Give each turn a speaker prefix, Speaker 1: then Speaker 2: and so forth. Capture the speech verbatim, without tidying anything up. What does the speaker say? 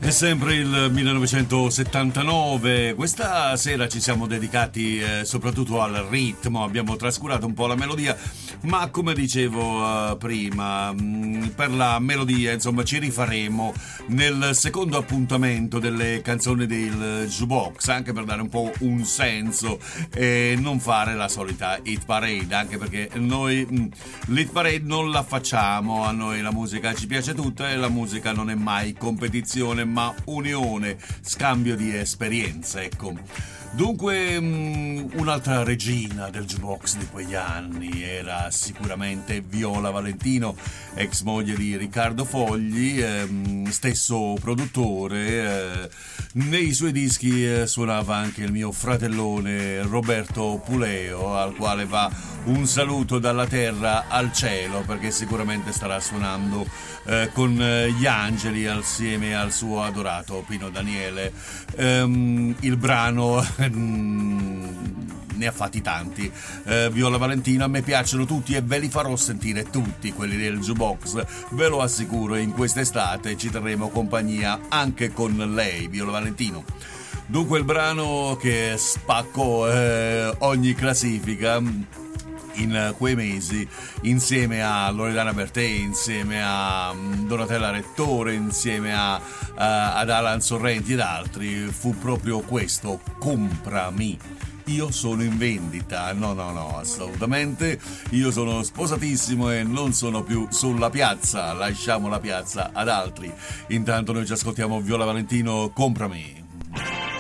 Speaker 1: È sempre il millenovecentosettantanove, questa sera ci siamo dedicati eh, soprattutto al ritmo, abbiamo trascurato un po' la melodia, ma come dicevo eh, prima, mh, per la melodia insomma ci rifaremo nel secondo appuntamento delle canzoni del Jukebox, anche per dare un po' un senso e non fare la solita hit parade, anche perché noi mh, l'hit parade non la facciamo, a noi la musica ci piace tutta e la musica non è mai competizione ma unione, scambio di esperienze, ecco. Dunque, um, un'altra regina del jukebox di quegli anni era sicuramente Viola Valentino, ex moglie di Riccardo Fogli, ehm, stesso produttore. Eh, nei suoi dischi eh, suonava anche il mio fratellone Roberto Puleo, al quale va un saluto dalla terra al cielo, perché sicuramente starà suonando eh, con eh, gli angeli assieme al suo adorato Pino Daniele. Ehm, il brano ne ha fatti tanti, eh, Viola Valentino, a me piacciono tutti e ve li farò sentire tutti quelli del jukebox, ve lo assicuro, in quest'estate ci terremo compagnia anche con lei, Viola Valentino. Dunque il brano che spaccò eh, ogni classifica in quei mesi, insieme a Loredana Bertè, insieme a Donatella Rettore, insieme a, a, ad Alan Sorrenti ed altri, fu proprio questo, Comprami. Io sono in vendita, no no no, assolutamente, io sono sposatissimo e non sono più sulla piazza, lasciamo la piazza ad altri. Intanto noi ci ascoltiamo Viola Valentino, Comprami.